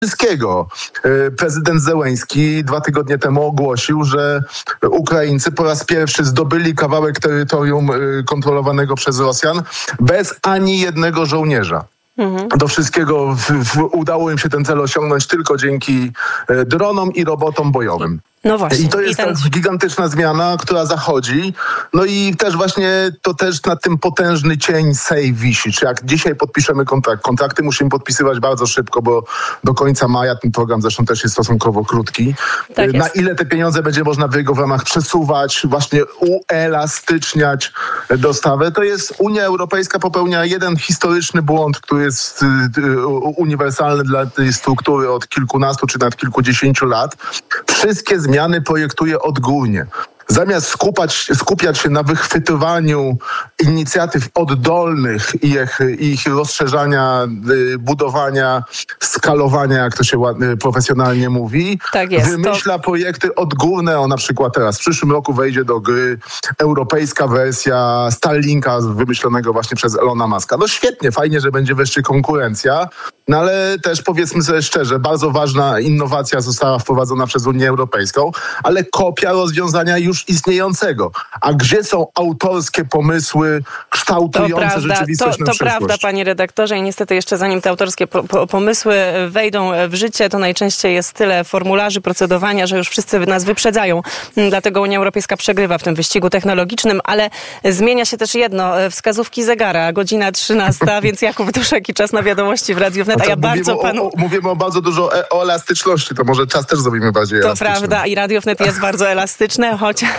wszystkiego. Prezydent Zełenski 2 tygodnie temu ogłosił, że Ukraińcy po raz pierwszy zdobyli kawałek terytorium kontrolowanego przez Rosjan bez ani jednego żołnierza. Do wszystkiego udało im się ten cel osiągnąć tylko dzięki dronom i robotom bojowym. No właśnie. I to jest ta gigantyczna zmiana, która zachodzi. No i też właśnie to też na tym potężny cień wisi. Czy jak dzisiaj podpiszemy kontrakty musimy podpisywać bardzo szybko, bo do końca maja ten program zresztą też jest stosunkowo krótki. Tak na ile te pieniądze będzie można w jego ramach przesuwać, właśnie uelastyczniać dostawę, to jest Unia Europejska popełnia jeden historyczny błąd, który jest uniwersalny dla tej struktury od kilkunastu czy nawet kilkudziesięciu lat. Wszystkie zmiany projektuje odgórnie. Zamiast skupiać się na wychwytywaniu inicjatyw oddolnych i ich rozszerzania, budowania, skalowania, jak to się profesjonalnie mówi, tak jest, wymyśla projekty odgórne. Na przykład teraz w przyszłym roku wejdzie do gry europejska wersja Starlinka wymyślonego właśnie przez Elona Muska. No świetnie, fajnie, że będzie wreszcie konkurencja, no ale też powiedzmy sobie szczerze, bardzo ważna innowacja została wprowadzona przez Unię Europejską, ale kopia rozwiązania już istniejącego. A gdzie są autorskie pomysły kształtujące rzeczywistość na przyszłość? To prawda, panie redaktorze, i niestety jeszcze zanim te autorskie pomysły wejdą w życie, to najczęściej jest tyle formularzy, procedowania, że już wszyscy nas wyprzedzają. Dlatego Unia Europejska przegrywa w tym wyścigu technologicznym, ale zmienia się też jedno, wskazówki zegara, godzina 13, więc Jakub Duszek i czas na wiadomości w Radiu Wnet, a ja bardzo panu... Mówimy o bardzo dużo o elastyczności, to może czas też zrobimy bardziej elastyczny. To prawda, i Radio Wnet jest bardzo elastyczne,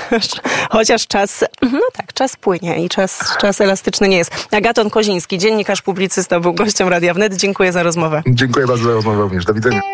chociaż czas, czas płynie i czas elastyczny nie jest. Agaton Koziński, dziennikarz, publicysta, był gościem Radia Wnet. Dziękuję za rozmowę. Dziękuję bardzo za rozmowę również. Do widzenia.